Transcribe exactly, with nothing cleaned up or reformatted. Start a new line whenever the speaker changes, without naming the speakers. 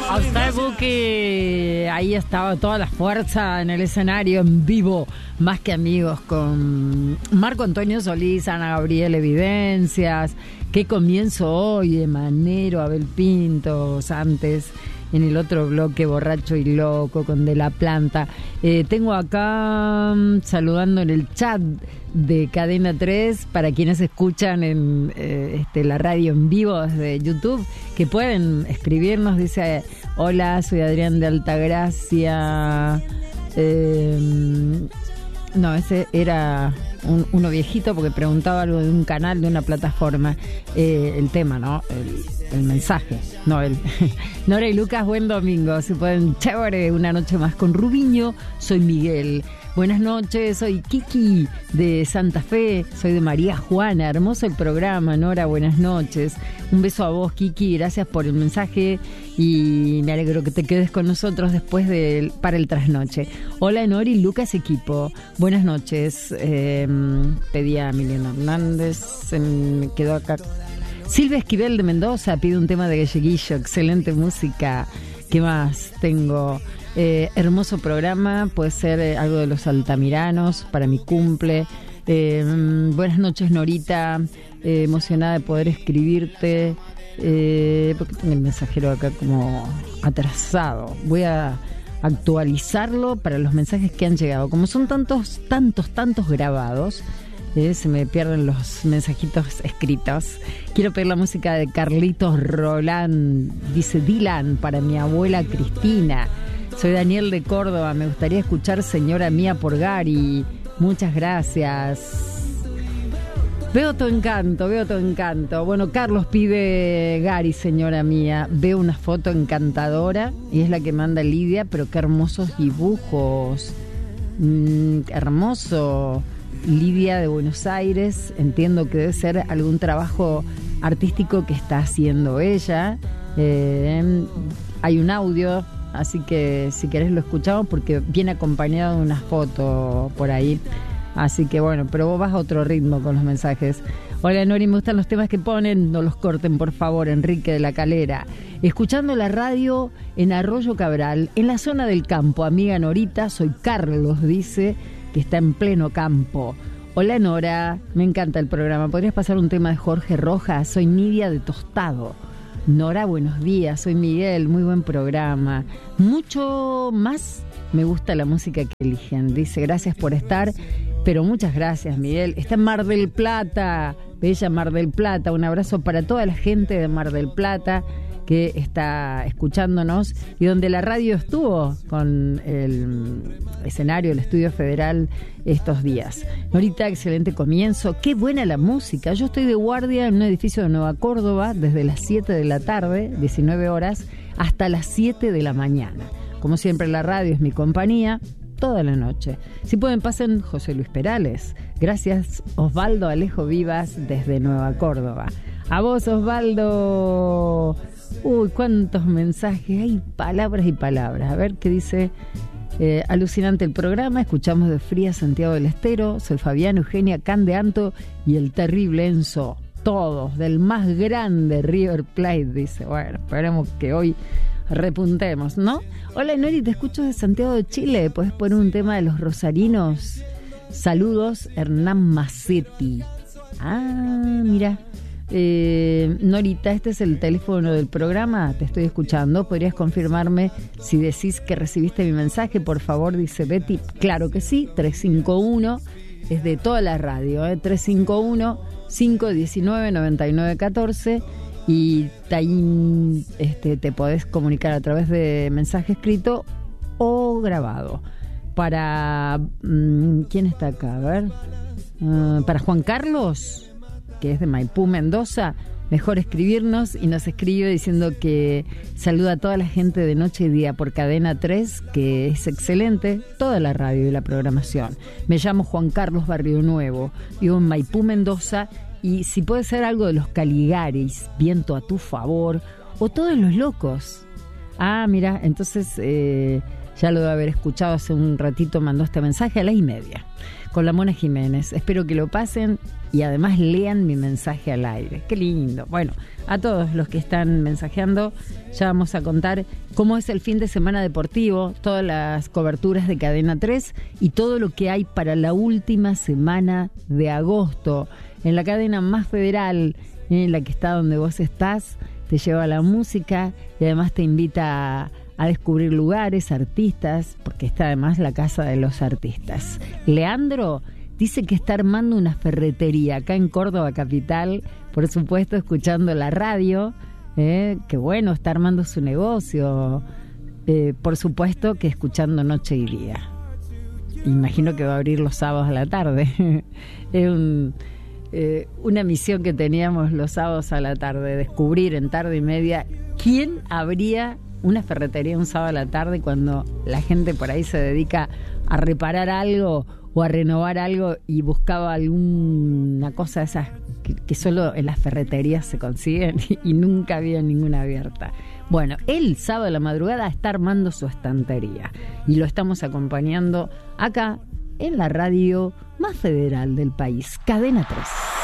Observo que ahí estaba toda la fuerza en el escenario en vivo, más que amigos, con Marco Antonio Solís, Ana Gabriel Evidencias. Qué comienzo hoy, Emanero, Abel Pintos, antes en el otro bloque Borracho y Loco con De La Planta. Eh, tengo acá um, saludando en el chat de Cadena tres, para quienes escuchan en eh, este, la radio en vivo desde YouTube, que pueden escribirnos. Dice: hola, soy Adrián de Altagracia. Eh, no, ese era un, uno viejito porque preguntaba algo de un canal, de una plataforma. Eh, el tema, ¿no? El, el mensaje, no el. Nora y Lucas, buen domingo. Si pueden, chévere, una noche más con Rubiño. Soy Miguel. Buenas noches, soy Kiki de Santa Fe, soy de María Juana. Hermoso el programa, Nora, buenas noches. Un beso a vos, Kiki, gracias por el mensaje y me alegro que te quedes con nosotros después de, para el trasnoche. Hola, Nora y Lucas, equipo. Buenas noches. Eh, pedí a Emiliano Hernández, se me quedó acá. Silvia Esquivel de Mendoza pide un tema de Galleguillo, excelente música. ¿Qué más tengo? Eh, hermoso programa, puede ser eh, algo de los Altamiranos para mi cumple. Eh, buenas noches, Norita, eh, emocionada de poder escribirte. Eh, porque tengo el mensajero acá como atrasado. Voy a actualizarlo para los mensajes que han llegado. Como son tantos, tantos, tantos grabados, eh, se me pierden los mensajitos escritos. Quiero pedir la música de Carlitos Roland, dice Dylan, para mi abuela Cristina. Soy Daniel de Córdoba, me gustaría escuchar Señora Mía por Gary. Muchas gracias. Veo tu encanto, veo tu encanto. Bueno, Carlos pide Gary, Señora Mía. Veo una foto encantadora y es la que manda Lidia, pero qué hermosos dibujos. Mm, hermoso. Lidia de Buenos Aires, entiendo que debe ser algún trabajo artístico que está haciendo ella. Eh, hay un audio, así que si querés lo escuchamos porque viene acompañado de una foto por ahí. Así que bueno, pero vos vas a otro ritmo con los mensajes. Hola, Nori, me gustan los temas que ponen, no los corten por favor. Enrique de la Calera. Escuchando la radio en Arroyo Cabral, en la zona del campo. Amiga Norita, soy Carlos, dice, que está en pleno campo. Hola, Nora, me encanta el programa. ¿Podrías pasar un tema de Jorge Rojas? Soy Nidia de Tostado. Nora, buenos días, soy Miguel, muy buen programa. Mucho más me gusta la música que eligen. Dice, gracias por estar, pero muchas gracias, Miguel. Está en Mar del Plata, bella Mar del Plata. Un abrazo para toda la gente de Mar del Plata que está escuchándonos y donde la radio estuvo con el escenario, el Estudio Federal estos días. Norita, excelente comienzo. Qué buena la música. Yo estoy de guardia en un edificio de Nueva Córdoba desde las siete de la tarde, diecinueve horas, hasta las siete de la mañana. Como siempre, la radio es mi compañía toda la noche. Si pueden, pasen José Luis Perales. Gracias, Osvaldo Alejo Vivas, desde Nueva Córdoba. A vos, Osvaldo. Uy, cuántos mensajes, hay palabras y palabras. A ver qué dice. Eh, alucinante el programa, escuchamos de Fría Santiago del Estero. Soy Fabián, Eugenia, Candeanto y el terrible Enzo. Todos, del más grande River Plate, dice. Bueno, esperemos que hoy repuntemos, ¿no? Hola, Nori, te escucho de Santiago de Chile. ¿Podés poner un tema de los rosarinos? Saludos, Hernán Macetti. Ah, mira. Eh, Norita, este es el teléfono del programa, te estoy escuchando. ¿Podrías confirmarme si decís que recibiste mi mensaje, por favor? Dice Betty. Claro que sí, tres cinco uno, es de toda la radio, ¿eh? tres cinco uno, cinco uno nueve, nueve nueve uno cuatro. Y ahí este, te podés comunicar a través de mensaje escrito o grabado. Para mmm, ¿quién está acá? A ver, uh, para Juan Carlos, que es de Maipú, Mendoza. Mejor escribirnos, y nos escribe diciendo que saluda a toda la gente de Noche y Día por Cadena tres, que es excelente, toda la radio y la programación. Me llamo Juan Carlos Barrio Nuevo, vivo en Maipú, Mendoza, y si puede ser algo de los Caligaris, Viento a tu favor, o Todos los Locos. Ah, mira, entonces eh, ya lo debe haber escuchado hace un ratito, mandó este mensaje a las y media, con la Mona Jiménez. Espero que lo pasen y además lean mi mensaje al aire. Qué lindo. Bueno, a todos los que están mensajeando, ya vamos a contar cómo es el fin de semana deportivo, todas las coberturas de Cadena tres y todo lo que hay para la última semana de agosto. En la cadena más federal, en la que está donde vos estás, te lleva la música y además te invita a, a descubrir lugares, artistas, porque está además la casa de los artistas. Leandro dice que está armando una ferretería acá en Córdoba capital, por supuesto escuchando la radio, eh, que bueno, está armando su negocio, eh, por supuesto que escuchando noche y día. Imagino que va a abrir los sábados a la tarde. Es un... Eh, una misión que teníamos los sábados a la tarde, descubrir en tarde y media quién abría una ferretería un sábado a la tarde cuando la gente por ahí se dedica a reparar algo o a renovar algo y buscaba alguna cosa de esas que, que solo en las ferreterías se consiguen y, y nunca había ninguna abierta. Bueno, el sábado de la madrugada está armando su estantería y lo estamos acompañando acá en la radio más federal del país, Cadena tres.